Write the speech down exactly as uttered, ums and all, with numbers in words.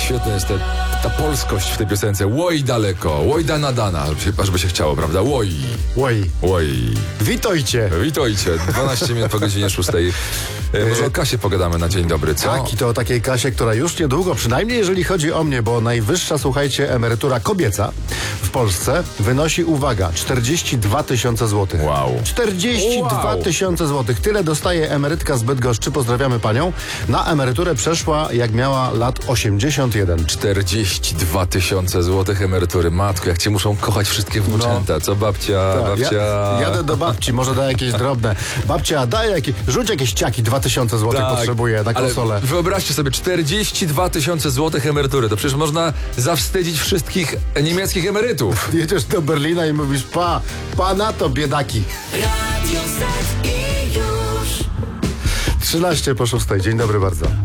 świetna jest ta, ta polskość w tej piosence. Łoj daleko, łoj dana dana, żeby się, żeby się chciało, prawda? Łoj, Oj, łoj. witajcie. Witajcie, dwanaście minut po godzinie szóstej. E, może o Kasie pogadamy na dzień dobry, co? Tak, i to o takiej Kasie, która już niedługo, przynajmniej jeżeli chodzi o mnie, bo najwyższa, słuchajcie, emerytura kobieca w Polsce wynosi, uwaga, czterdzieści dwa tysiące złotych. Wow. czterdzieści dwa tysiące złotych. Tyle dostaje emerytka z Bydgoszczy, pozdrawiamy panią. Na emeryturę przeszła, jak miała lat osiemdziesiąt jeden. czterdzieści dwa tysiące złotych emerytury. Matko, jak cię muszą kochać wszystkie wnuczęta. No. Co babcia, Tak, babcia... Ja, jadę do babci, może da jakieś drobne. Babcia, daj jakieś, rzuć jakieś ciaki, dwa tysiące złotych Tak, potrzebuje na konsolę. Ale wyobraźcie sobie, czterdzieści dwa tysiące złotych emerytury. To przecież można zawstydzić wszystkich niemieckich emerytów. Jedziesz do Berlina i mówisz, pa, pa na to, biedaki. Radio Z i już. trzynaście po szóstej. Dzień dobry bardzo.